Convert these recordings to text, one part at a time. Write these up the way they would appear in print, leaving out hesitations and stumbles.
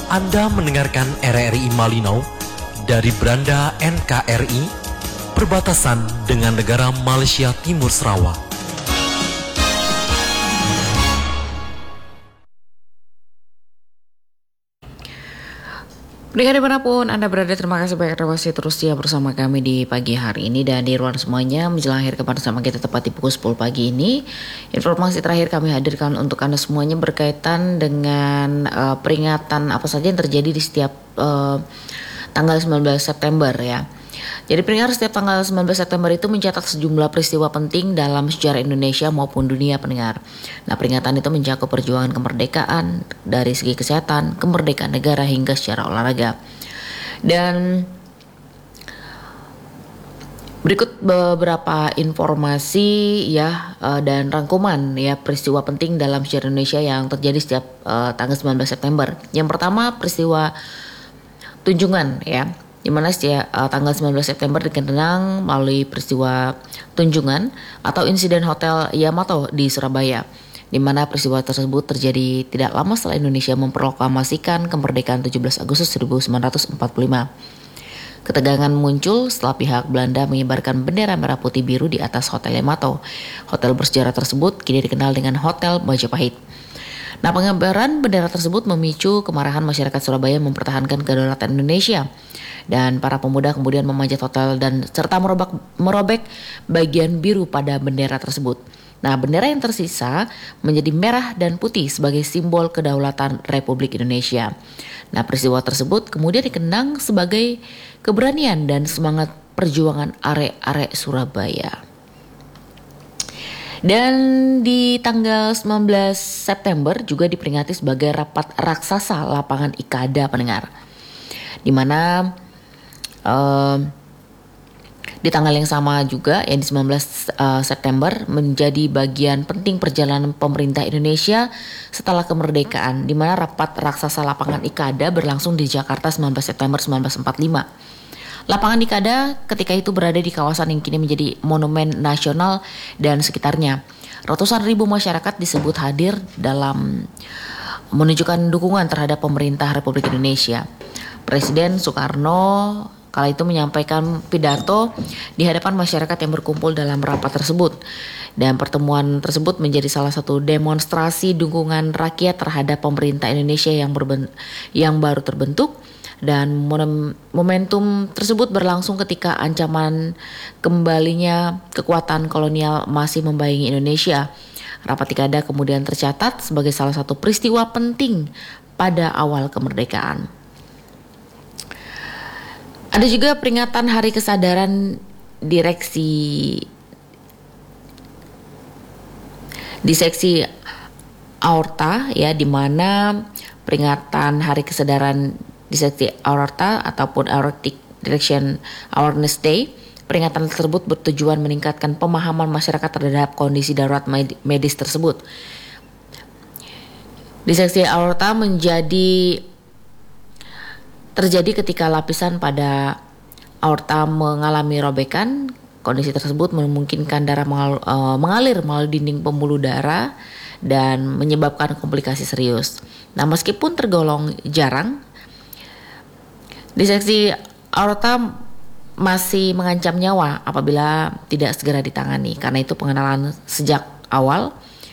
Anda mendengarkan RRI Malinau dari Beranda NKRI, perbatasan dengan negara Malaysia Timur Sarawak. Pendengar dimanapun Anda berada, terima kasih banyak masih terus setia bersama kami di pagi hari ini. Dan di ruang semuanya, menjelang akhir kepada sama kita tepat di pukul 10 pagi ini, informasi terakhir kami hadirkan untuk Anda semuanya berkaitan dengan peringatan apa saja yang terjadi di setiap tanggal 19 September ya. Jadi pendengar, setiap tanggal 19 September itu mencatat sejumlah peristiwa penting dalam sejarah Indonesia maupun dunia pendengar. Nah, peringatan itu mencakup perjuangan kemerdekaan dari segi kesehatan, kemerdekaan negara hingga secara olahraga. Dan berikut beberapa informasi ya dan rangkuman ya peristiwa penting dalam sejarah Indonesia yang terjadi setiap tanggal 19 September. Yang pertama, peristiwa Tunjungan ya, di mana tanggal 19 September dikenang melalui peristiwa Tunjungan atau insiden Hotel Yamato di Surabaya, di mana peristiwa tersebut terjadi tidak lama setelah Indonesia memproklamasikan kemerdekaan 17 Agustus 1945. Ketegangan muncul setelah pihak Belanda mengibarkan bendera merah putih biru di atas Hotel Yamato. Hotel bersejarah tersebut kini dikenal dengan Hotel Majapahit. Nah, pengibaran bendera tersebut memicu kemarahan masyarakat Surabaya mempertahankan kedaulatan Indonesia. Dan para pemuda kemudian memanjat hotel dan serta merobek bagian biru pada bendera tersebut. Nah, bendera yang tersisa menjadi merah dan putih sebagai simbol kedaulatan Republik Indonesia. Nah, peristiwa tersebut kemudian dikenang sebagai keberanian dan semangat perjuangan arek-arek Surabaya. Dan di tanggal 19 September juga diperingati sebagai rapat raksasa lapangan Ikada pendengar. Di mana di tanggal yang sama juga yang di 19 September menjadi bagian penting perjalanan pemerintah Indonesia setelah kemerdekaan, di mana rapat raksasa lapangan Ikada berlangsung di Jakarta 19 September 1945. Lapangan Ikada ketika itu berada di kawasan yang kini menjadi monumen nasional dan sekitarnya. Ratusan ribu masyarakat disebut hadir dalam menunjukkan dukungan terhadap pemerintah Republik Indonesia. Presiden Soekarno kala itu menyampaikan pidato di hadapan masyarakat yang berkumpul dalam rapat tersebut. Dan pertemuan tersebut menjadi salah satu demonstrasi dukungan rakyat terhadap pemerintah Indonesia yang baru terbentuk. Dan momentum tersebut berlangsung ketika ancaman kembalinya kekuatan kolonial masih membayangi Indonesia. Rapat Ikada kemudian tercatat sebagai salah satu peristiwa penting pada awal kemerdekaan. Ada juga peringatan Hari Kesadaran di seksi aorta ya, di mana peringatan Hari Kesadaran di seksi aorta ataupun Aortic Direction Awareness Day. Peringatan tersebut bertujuan meningkatkan pemahaman masyarakat terhadap kondisi darurat medis tersebut. Diseksi aorta terjadi ketika lapisan pada aorta mengalami robekan. Kondisi tersebut memungkinkan darah mengalir melalui dinding pembuluh darah dan menyebabkan komplikasi serius. Nah, meskipun tergolong jarang, diseksi aorta masih mengancam nyawa apabila tidak segera ditangani. Karena itu pengenalan sejak awal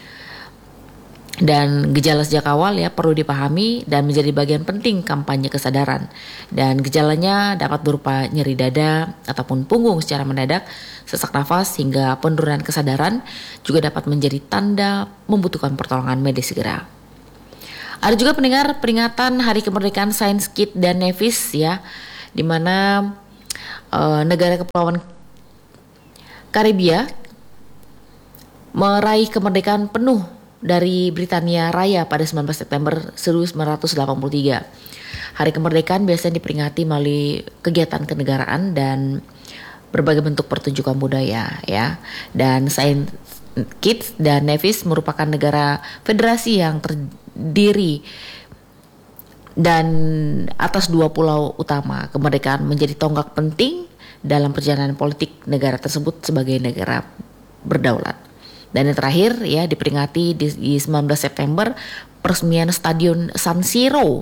dan gejala sejak awal ya perlu dipahami dan menjadi bagian penting kampanye kesadaran. Dan gejalanya dapat berupa nyeri dada ataupun punggung secara mendadak, sesak nafas hingga penurunan kesadaran juga dapat menjadi tanda membutuhkan pertolongan medis segera. Ada juga pendengar peringatan Hari Kemerdekaan Sains Kitts dan Nevis ya, di mana negara kepulauan Karibia meraih kemerdekaan penuh dari Britania Raya pada 19 September 1983. Hari kemerdekaan biasanya diperingati melalui kegiatan kenegaraan dan berbagai bentuk pertunjukan budaya ya. Dan Saint Kitts dan Nevis merupakan negara federasi yang terdiri dan atas 2 pulau utama. Kemerdekaan menjadi tonggak penting dalam perjalanan politik negara tersebut sebagai negara berdaulat. Dan yang terakhir ya diperingati di 19 September peresmian Stadion San Siro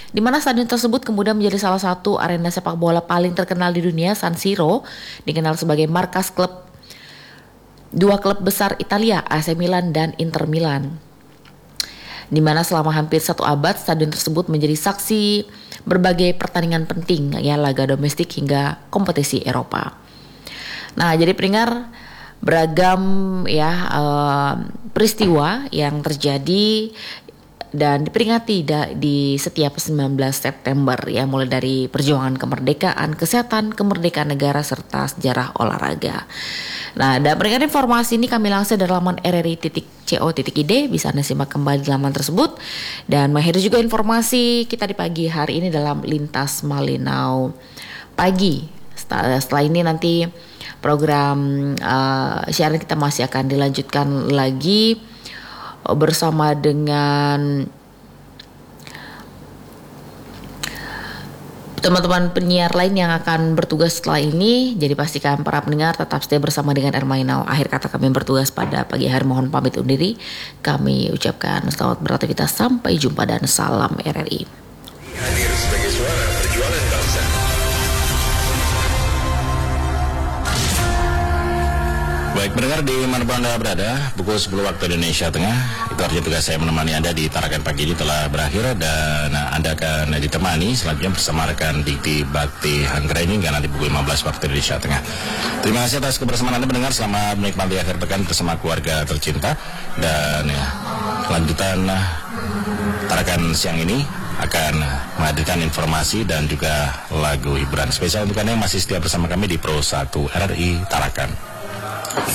di mana stadion tersebut kemudian menjadi salah satu arena sepak bola paling terkenal di dunia. San Siro dikenal sebagai markas dua klub besar Italia, AC Milan dan Inter Milan. Di mana selama hampir 1 abad stadion tersebut menjadi saksi berbagai pertandingan penting, ya, laga domestik hingga kompetisi Eropa. Nah, jadi pendengar, beragam ya peristiwa yang terjadi dan diperingati di setiap 19 September, ya, mulai dari perjuangan kemerdekaan, kesehatan, kemerdekaan negara serta sejarah olahraga. Nah, dan peringatan informasi ini kami langsung dari laman rri.co.id, bisa Anda simak kembali di laman tersebut. Dan mengakhiri juga informasi kita di pagi hari ini dalam Lintas Malinau Pagi. Setelah ini nanti program siaran kita masih akan dilanjutkan lagi bersama dengan teman-teman penyiar lain yang akan bertugas setelah ini. Jadi pastikan para pendengar tetap stay bersama dengan Ermainau. Akhir kata kami bertugas pada pagi hari, mohon pamit undur diri. Kami ucapkan selamat beraktivitas, sampai jumpa dan salam RRI. Hadir sebagai suara perjuangan bangsa. Baik pendengar, di mana Anda berada, pukul 10 waktu Indonesia Tengah, itu artinya tugas saya menemani Anda di Tarakan Pagi ini telah berakhir, dan Anda akan ditemani selanjutnya bersama rekan Dikti Bakti Hanggreni hingga nanti pukul 15 waktu Indonesia Tengah. Terima kasih atas kebersamaan Anda pendengar, selamat menikmati akhir pekan bersama keluarga tercinta, dan ya, lanjutan Tarakan siang ini akan menghadirkan informasi dan juga lagu hiburan spesial untuk Anda yang masih setia bersama kami di Pro 1 RRI Tarakan.